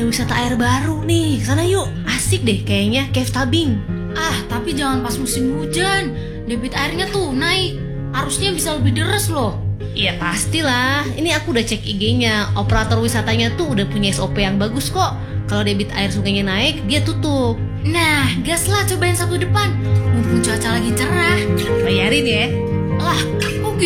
wisata air baru nih. Sana yuk, asik deh kayaknya, Cave Tabing. Tapi jangan pas musim hujan. Debit airnya tuh naik. Arusnya bisa lebih deras loh. Iya pastilah, ini aku udah cek IG-nya. Operator wisatanya tuh udah punya SOP yang bagus kok. Kalau debit air sungainya naik, dia tutup. Nah, gas lah cobain Sabtu depan. Mumpung cuaca lagi cerah. Bayarin ya. Lah,